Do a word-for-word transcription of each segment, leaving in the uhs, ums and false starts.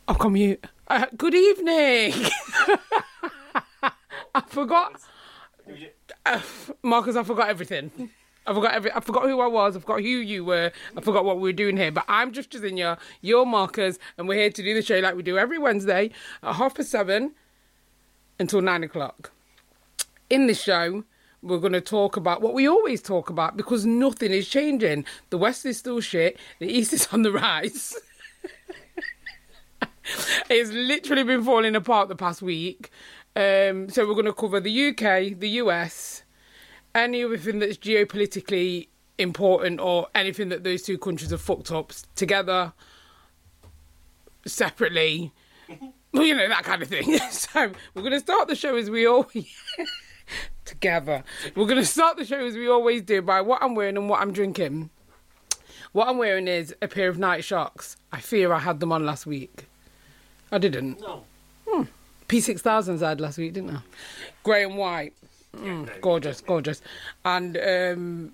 I'll come mute. Uh, good evening. I forgot. Uh, Marcus, I forgot everything. I forgot every. I forgot who I was. I forgot who you were. I forgot what we were doing here. But I'm just Jazinia, you're Marcus, and we're here to do the show like we do every Wednesday at half past seven until nine o'clock. In this show, we're going to talk about what we always talk about because nothing is changing. The West is still shit. The East is on the rise. It's literally been falling apart the past week. Um, so we're going to cover the U K, the U S, any other thing that's geopolitically important or anything that those two countries have fucked up together, separately, you know, that kind of thing. So we're going to start the show as we always... together. We're going to start the show as we always do by what I'm wearing and what I'm drinking. What I'm wearing is a pair of Nike Shox. I fear I had them on last week. I didn't. No. Hmm. P six thousands I had last week, didn't I? Grey and white. Mm, yeah, no, gorgeous, gorgeous. And, um...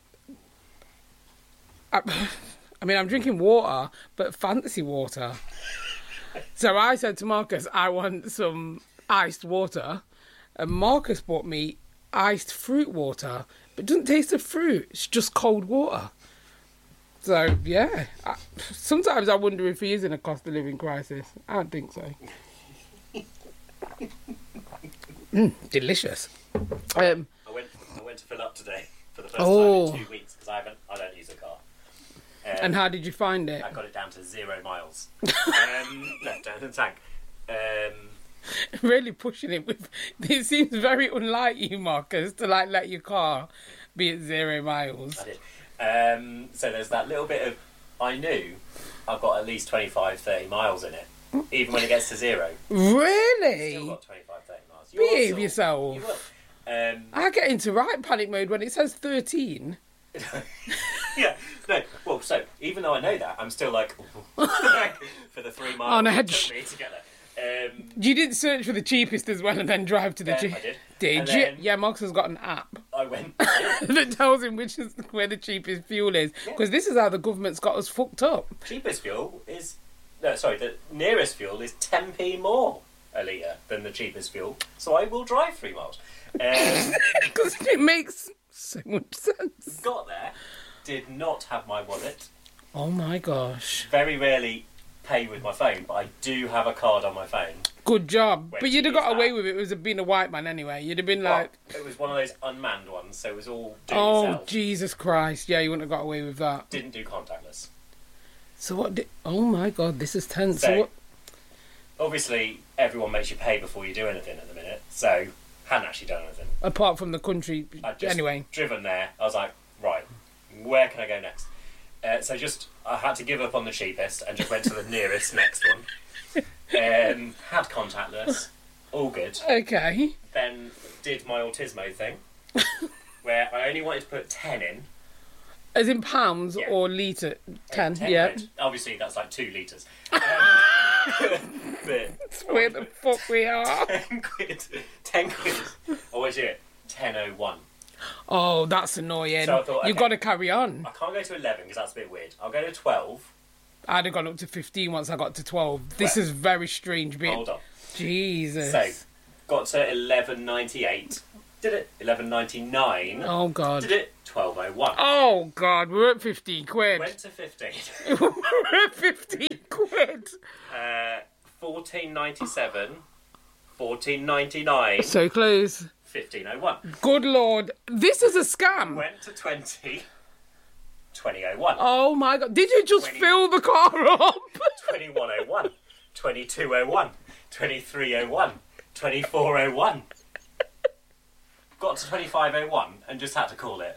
I, I mean, I'm drinking water, but fancy water. So I said to Marcus, I want some iced water. And Marcus bought me iced fruit water, but it doesn't taste of fruit. It's just cold water. So, yeah. I, sometimes I wonder if he is in a cost of living crisis. I don't think so. mm, delicious. Um, I went I went to fill up today for the first oh. time in two weeks because I haven't I don't use a car. Um, and how did you find it? I got it down to zero miles. um, left down in the tank. Um, really pushing it with. It seems very unlike you, Marcus, to like let your car be at zero miles. I did. Um, so there's that little bit of. I knew I've got at least twenty-five, thirty miles in it, even when it gets to zero. Really? Still got twenty-five, thirty miles. You Behave also, yourself. You will. Um, I get into right panic mode when it says thirteen. yeah, no. Well, so even though I know that, I'm still like for the three miles On it edge. took me to get there. Um, you didn't search for the cheapest as well and then drive to the yeah, cheapest. I did. Did And you? then Yeah, Marcus has got an app I went. that tells him which is where the cheapest fuel is. Because Yeah. this is how the government's got us fucked up. Cheapest fuel is no, sorry. The nearest fuel is ten p more a litre than the cheapest fuel. So I will drive three miles. Um, Because it makes so much sense. got there, did not have my wallet. Oh my gosh. Very rarely pay with my phone, but I do have a card on my phone. Good job. Where But to you'd have use got away that? with it. It was being a white man anyway. You'd have been like, Well, it was one of those unmanned ones, so it was all do it oh, yourself. Jesus Christ. Yeah, you wouldn't have got away with that. Didn't do contactless. So what did... Oh my God, this is tense. So, So what... Obviously, everyone makes you pay before you do anything at the minute, so hadn't actually done anything. Apart from the country... I'd just Anyway. driven there. I was like, right, where can I go next? Uh, so just, I had to give up on the cheapest and just went to the nearest next one. Um, had contactless, all good. Okay. Then did my Autismo thing, where I only wanted to put ten in. As in pounds Yeah. or litre? Ten, ten yeah. quid. Obviously, that's like two litres. Um, but That's where the fuck we are. ten quid. ten quid. Always do it. ten oh one. Oh, that's annoying. So I thought, You've okay. got to carry on. I can't go to eleven because that's a bit weird. I'll go to twelve. I'd have gone up to fifteen once I got to twelve. This Well, is very strange. Bit. Hold on. Jesus. So, got to eleven ninety-eight. Did it. eleven ninety-nine. Oh, God. Did it. twelve oh one. Oh, God. We're at fifteen quid. Went to fifteen. We're at fifteen quid. uh, fourteen ninety-seven. fourteen ninety-nine. So close. fifteen oh one. Good Lord. This is a scam. Went to twenty. twenty oh one. Oh, my God. Did you just twenty fill the car up? twenty-one oh one. twenty-two oh one. twenty-three oh one. twenty-four oh one. Got to twenty-five oh one and just had to call it.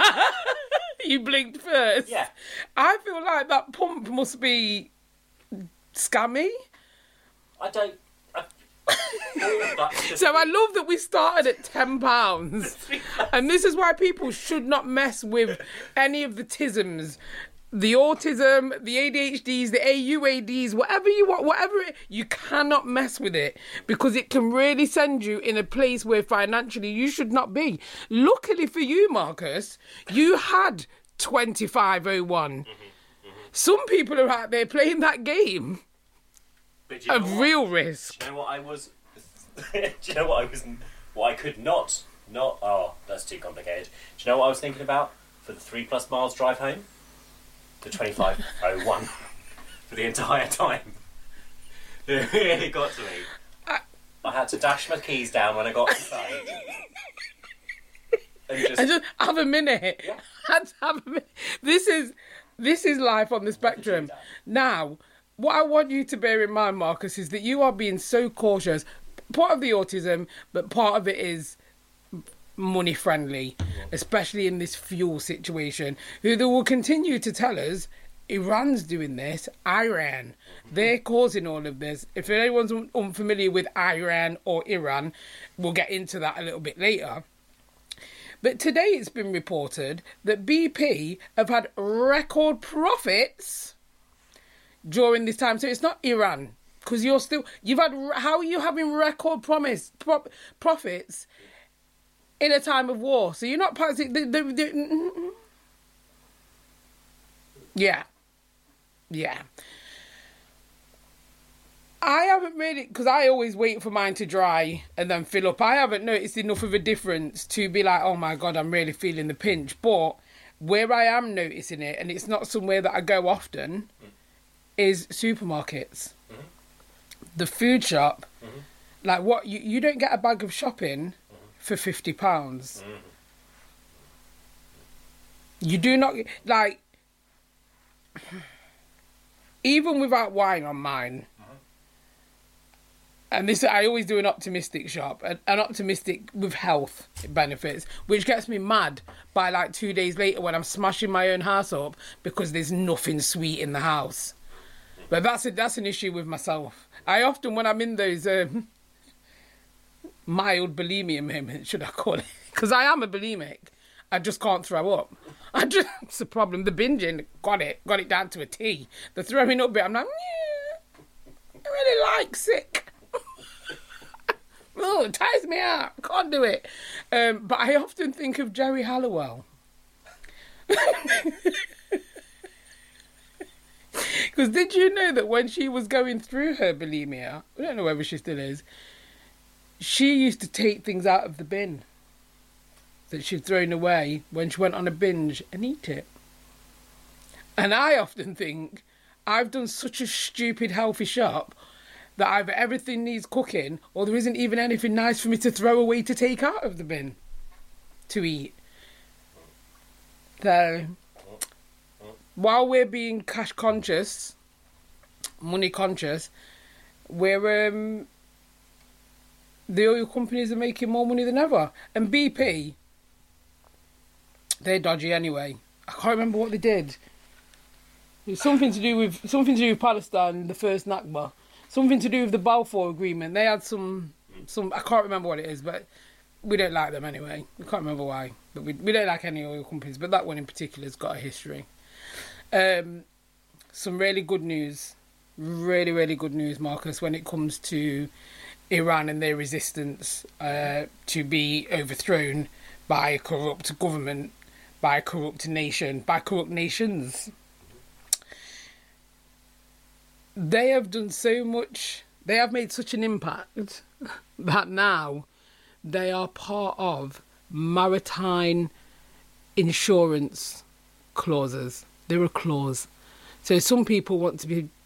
You blinked first? Yeah. I feel like that pump must be scammy. I don't... I, that's just- So I love that we started at ten pounds. And this is why people should not mess with any of the tisms. The autism, the A D H Ds, the A U A Ds, whatever you want, whatever it, you cannot mess with it because it can really send you in a place where financially you should not be. Luckily for you, Marcus, you had twenty-five oh one. Mm-hmm, mm-hmm. Some people are out there playing that game But do you A know what? real risk. Do you know what I was? Do you know what I was? What I could not, not. Oh, that's too complicated. Do you know what I was thinking about for the three plus miles drive home? The twenty-five oh one for the entire time. It really got to me. I, I had to dash my keys down when I got inside. And just, And just have a minute. Yeah. Had to have a minute. This is this is life on the spectrum. Now, what I want you to bear in mind, Marcus, is that you are being so cautious. Part of the autism, but part of it is money friendly, especially in this fuel situation. Who they will continue to tell us Iran's doing this, Iran. They're causing all of this. If anyone's un- unfamiliar with Iran or Iran, we'll get into that a little bit later. But today it's been reported that B P have had record profits during this time. So it's not Iran, because you're still, you've had, how are you having record promise, pro, profits in a time of war? So you're not passing, the, the, the, yeah, yeah. I haven't really, because I always wait for mine to dry and then fill up. I haven't noticed enough of a difference to be like, oh my God, I'm really feeling the pinch. But where I am noticing it, and it's not somewhere that I go often, mm. is supermarkets. Mm-hmm. The food shop. Mm-hmm. Like what, you, you don't get a bag of shopping mm-hmm. for fifty pounds. Mm-hmm. You do not, like, even without wine on mine, and this, I always do an optimistic shop, an, an optimistic with health benefits, which gets me mad by like two days later when I'm smashing my own house up because there's nothing sweet in the house. But that's a, that's an issue with myself. I often, when I'm in those um, mild bulimia moments, should I call it, because I am a bulimic, I just can't throw up. I just, it's a problem. The binging, got it, got it down to a T. The throwing up bit, I'm like, yeah, I really like sick. Oh, it tires me out. I can't do it. Um, but I often think of Jerry Halliwell. Because did you know that when she was going through her bulimia, I don't know whether she still is, she used to take things out of the bin that she'd thrown away when she went on a binge and eat it. And I often think, I've done such a stupid healthy shop that either everything needs cooking or there isn't even anything nice for me to throw away to take out of the bin to eat. So, while we're being cash conscious, money conscious, we're, um, the oil companies are making more money than ever. And B P, they're dodgy anyway. I can't remember what they did. It was something to do with, something to do with Palestine, the first Nakba. Something to do with the Balfour Agreement. They had some, some. I can't remember what it is, but we don't like them anyway. We can't remember why, but we we don't like any oil companies. But that one in particular has got a history. Um, some really good news, really really good news, Marcus, when it comes to Iran and their resistance uh, to be overthrown by a corrupt government, by a corrupt nation, by corrupt nations. They have done so much, they have made such an impact that now they are part of maritime insurance clauses. They're a clause. So some people want to be